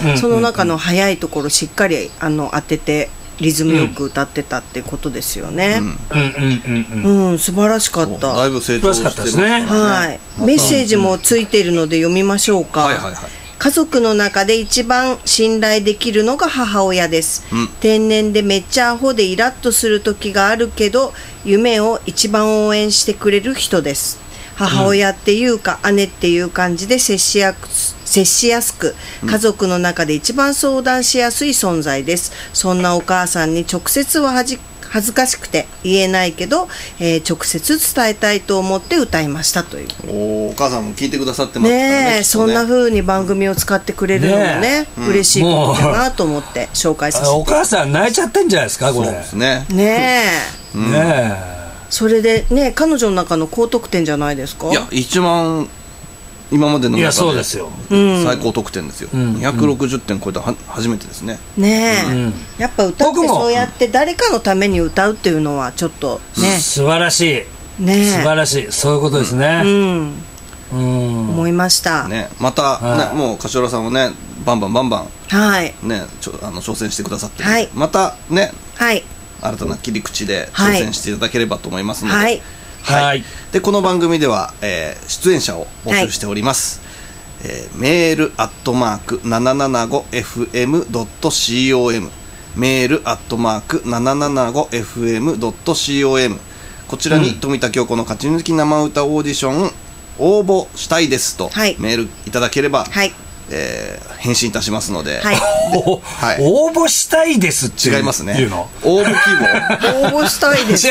その中の速いところしっかり当ててリズムよく歌ってたってことですよね。素晴らしかった。 だいぶ成長してますね。 はい。メッセージもついているので読みましょうか。家族の中で一番信頼できるのが母親です。天然でめっちゃアホでイラッとする時があるけど、夢を一番応援してくれる人です。母親っていうか姉っていう感じで接しやすく、家族の中で一番相談しやすい存在です。そんなお母さんに直接は恥ずかしくて言えないけど、直接伝えたいと思って歌いましたという。 お母さんも聞いてくださってますからね。 そんな風に番組を使ってくれるのもね、嬉しいことだなと思って紹介させて。 お母さん泣いちゃってんじゃないですかこれ。 そうですね。 それでね、彼女の中の高得点じゃないですか。 いや、一番今までの中で最高得点ですよ。260点超えた初めてですね。 やっぱ歌ってそうやって誰かのために歌うっていうのはちょっとね、 素晴らしい、素晴らしい、そういうことですね。 思いましたね。またもう柏原さんもね、バンバンね挑戦してくださって、またね、新たな切り口で挑戦していただければと思いますので。でこの番組では、出演者を募集しております。メール@775fm.com メール@775fm.com こちらに富田京子の勝ち抜き生歌オーディション応募したいですとメールいただければ、返信いたしますので、 応募したいですって違いますね。応募希望。 応募したいです。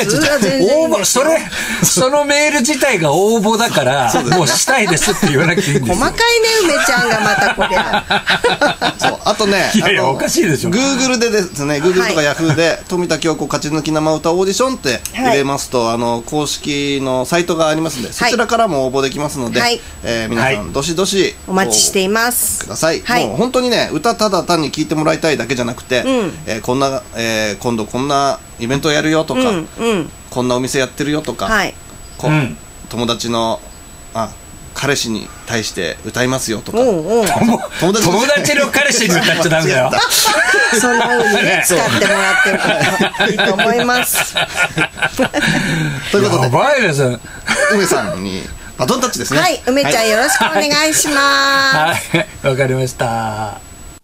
そのメール自体が応募だからもうしたいですって言わなくていいんですよ。 細かいね、梅ちゃんがまたこれ。 そう、あとね、 おかしいでしょ。 Google でですね、Google とか Yahoo で富田京子勝ち抜き生歌オーディションって入れますと、公式のサイトがありますので、そちらからも応募できますので、皆さんどしどしお待ちしています。 ください。もう本当にね、歌ただ単に聴いてもらいたいだけじゃなくて、今度こんなイベントやるよとか、こんなお店やってるよとか、友達の彼氏に対して歌いますよとか、友達の彼氏に歌っちゃダメだよ。 そんな風に使ってもらってるからいいと思います。 ということで、 やばいです。 梅さんにバトンタッチですね。 はい、梅ちゃんよろしくお願いします。 はい、わかりました。